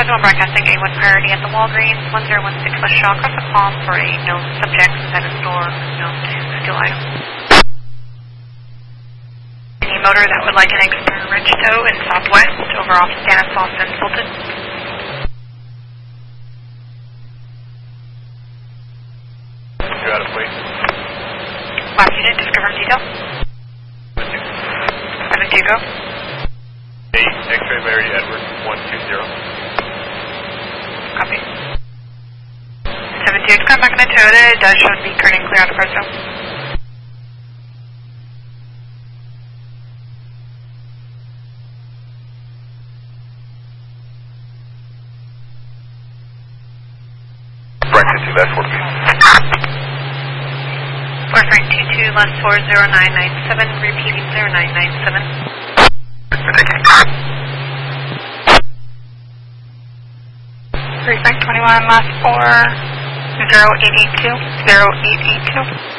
Sentinel broadcasting A1 priority at the Walgreens, 1016 West Shaw, across the palm for a known subject that is store known to steal items. Any motor that would like an extra wrench tow in Southwest over off Stanislaus and Fulton. You're out of place. Last unit, just confirm detail. 7-2 go. Hey, X-ray Mary Edward 120. Copy. 7-2, come back in the Toyota. It does show to be current and clear out of car zone. Frank 22, last 4 feet. For Frank 22, last 40997, repeating 0997. Frank 21, last 4, 0882, 0882.